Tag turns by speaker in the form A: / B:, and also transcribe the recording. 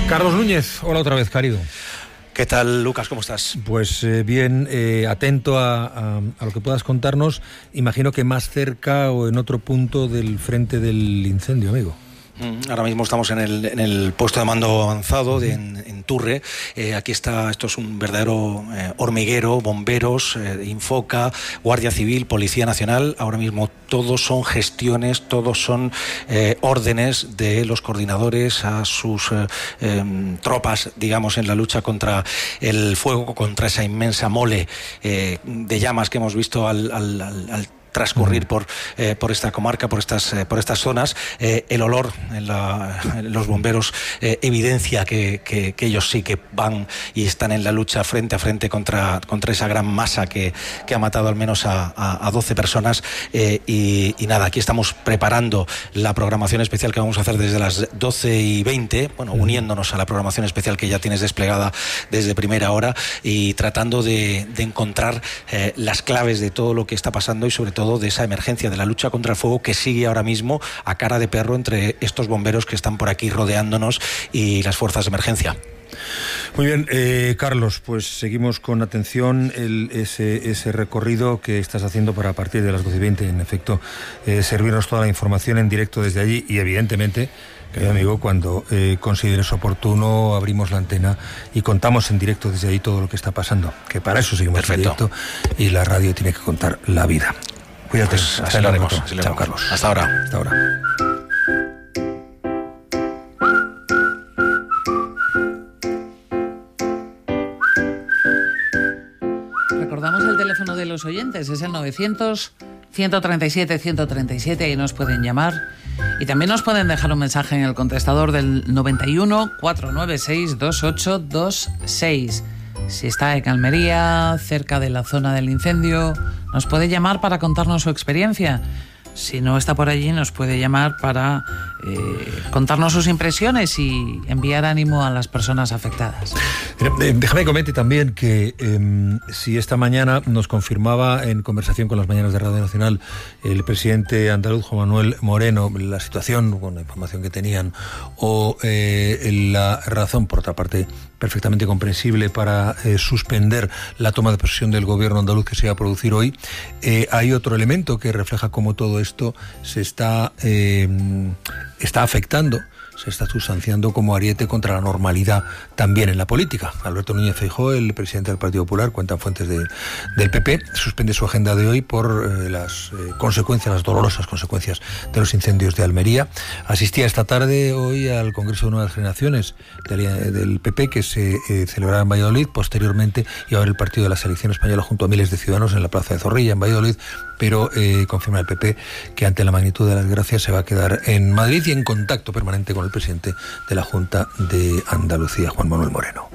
A: Carlos Núñez, hola otra vez, querido.
B: ¿Qué tal, Lucas? ¿Cómo estás?
A: Pues bien, atento a lo que puedas contarnos. Imagino que más cerca o en otro punto del frente del incendio, amigo.
B: Ahora mismo estamos en el puesto de mando avanzado en Turre. Aquí está, esto es un verdadero hormiguero, bomberos, Infoca, Guardia Civil, Policía Nacional. Ahora mismo todos son gestiones, todos son órdenes de los coordinadores a sus tropas, digamos, en la lucha contra el fuego, contra esa inmensa mole de llamas que hemos visto al transcurrir por esta comarca, por estas zonas. El olor en los bomberos evidencia que ellos sí que van y están en la lucha frente a frente contra esa gran masa que ha matado al menos a 12 personas. Y nada, aquí estamos preparando la programación especial que vamos a hacer desde las 12:20, uniéndonos a la programación especial que ya tienes desplegada desde primera hora y tratando de encontrar las claves de todo lo que está pasando y sobre todo de esa emergencia, de la lucha contra el fuego que sigue ahora mismo a cara de perro entre estos bomberos que están por aquí rodeándonos y las fuerzas de emergencia.
A: Muy bien, Carlos, pues seguimos con atención ese recorrido que estás haciendo para a partir de las 12:20, en efecto, servirnos toda la información en directo desde allí y evidentemente, querido amigo, cuando consideres oportuno abrimos la antena y contamos en directo desde ahí todo lo que está pasando, que para eso seguimos. Perfecto. En directo y la radio tiene que contar la vida. Cuídate,
B: pues hasta lo haremos.
A: Chao, Carlos.
B: Hasta ahora.
A: Hasta ahora.
C: Recordamos el teléfono de los oyentes, es el 900-137-137, ahí nos pueden llamar. Y también nos pueden dejar un mensaje en el contestador del 91-496-2826. Si está en Almería, cerca de la zona del incendio, nos puede llamar para contarnos su experiencia. Si no está por allí, nos puede llamar para contarnos sus impresiones y enviar ánimo a las personas afectadas.
A: Déjame que comente también que si esta mañana nos confirmaba en conversación con las mañanas de Radio Nacional el presidente andaluz Juan Manuel Moreno la situación con la información que tenían o la razón, por otra parte perfectamente comprensible, para suspender la toma de posesión del gobierno andaluz que se va a producir hoy, hay otro elemento que refleja cómo todo esto se está afectando, se está sustanciando como ariete contra la normalidad también en la política. Alberto Núñez Feijóo, el presidente del Partido Popular, cuentan fuentes del PP, suspende su agenda de hoy por las dolorosas consecuencias de los incendios de Almería. Asistía esta tarde hoy al Congreso de Nuevas Generaciones del PP que se celebrará en Valladolid. Posteriormente iba a haber el partido de la selección española junto a miles de ciudadanos en la Plaza de Zorrilla, en Valladolid, pero confirma el PP que ante la magnitud de las desgracias se va a quedar en Madrid y en contacto permanente con el presidente de la Junta de Andalucía, Juan Manuel Moreno.